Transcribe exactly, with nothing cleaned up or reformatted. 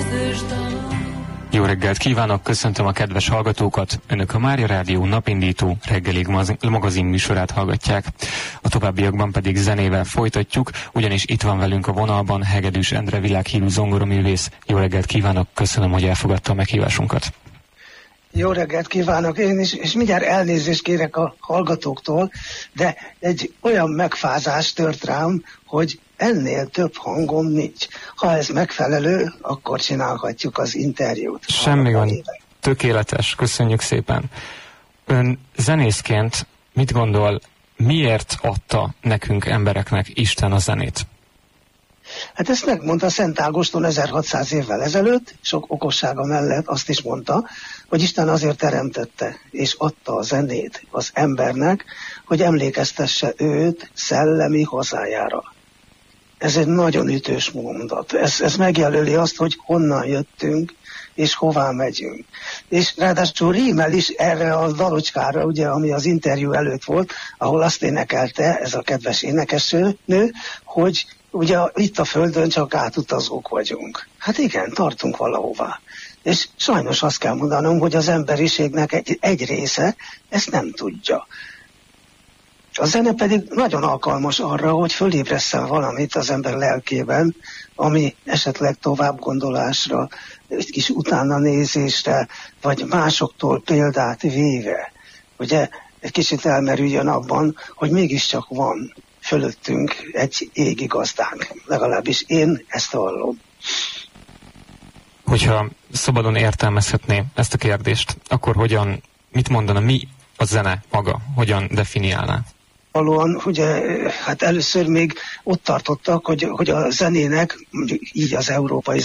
Jó reggelt kívánok, köszöntöm a kedves hallgatókat. Önök a Mária Rádió napindító reggeli magazin műsorát hallgatják. A továbbiakban pedig zenével folytatjuk, ugyanis itt van velünk a vonalban Hegedűs Endre világhírű zongoraművész. Jó reggelt kívánok, köszönöm, hogy elfogadta a meghívásunkat. Jó reggelt kívánok én is, és mindjárt elnézést kérek a hallgatóktól, de egy olyan megfázás tört rám, hogy ennél több hangom nincs. Ha ez megfelelő, akkor csinálhatjuk az interjút. Semmi gond, tökéletes, köszönjük szépen. Ön zenészként mit gondol, miért adta nekünk embereknek Isten a zenét? Hát ezt megmondta Szent Ágoston ezerhatszáz évvel ezelőtt, sok okossága mellett azt is mondta, hogy Isten azért teremtette és adta a zenét az embernek, hogy emlékeztesse őt szellemi hazájára. Ez egy nagyon ütős mondat. Ez, ez megjelöli azt, hogy honnan jöttünk, és hová megyünk. És ráadásul rímel is erre a dalocskára, ugye, ami az interjú előtt volt, ahol azt énekelte ez a kedves énekesnő, hogy ugye itt a Földön csak átutazók vagyunk. Hát igen, tartunk valahová. És sajnos azt kell mondanom, hogy az emberiségnek egy, egy része ezt nem tudja. A zene pedig nagyon alkalmas arra, hogy fölébressze valamit az ember lelkében, ami esetleg tovább gondolásra, egy kis utána nézésre, vagy másoktól példát véve, ugye egy kicsit elmerüljön abban, hogy mégiscsak van fölöttünk egy égi gazdánk. Legalábbis én ezt hallom. Hogyha szabadon értelmezhetné ezt a kérdést, akkor hogyan, mit mondana, mi a zene maga, hogyan definiálná? Valóan, ugye, hát először még ott tartottak, hogy, hogy a zenének, így az európai